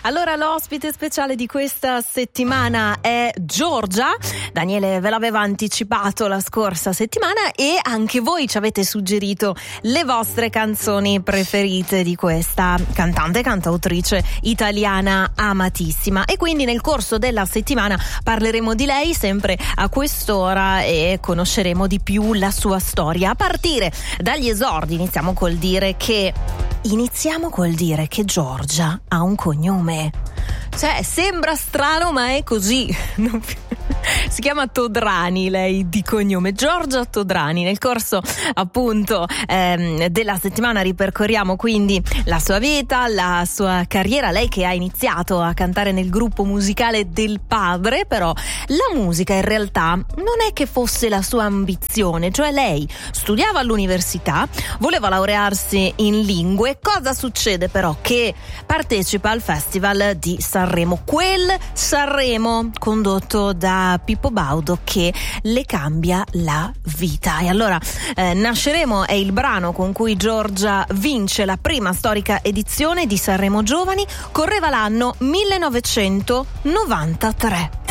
Allora, l'ospite speciale di questa settimana è Giorgia. Daniele ve l'aveva anticipato la scorsa settimana e anche voi ci avete suggerito le vostre canzoni preferite di questa cantante e cantautrice italiana amatissima. E quindi nel corso della settimana parleremo di lei sempre a quest'ora e conosceremo di più la sua storia. A partire dagli esordi iniziamo col dire che Giorgia ha un cognome. Cioè, sembra strano, ma è così. Si chiama Todrani lei di cognome, Giorgia Todrani. Nel corso appunto della settimana ripercorriamo quindi la sua vita, la sua carriera. Lei che ha iniziato a cantare nel gruppo musicale del padre, però la musica in realtà non è che fosse la sua ambizione. Cioè, lei studiava all'università, voleva laurearsi in lingue. Cosa succede però? Che partecipa al Festival di Sanremo, quel Sanremo condotto da Pippo Baudo, che le cambia la vita. E allora Nasceremo è il brano con cui Giorgia vince la prima storica edizione di Sanremo Giovani. Correva l'anno 1993.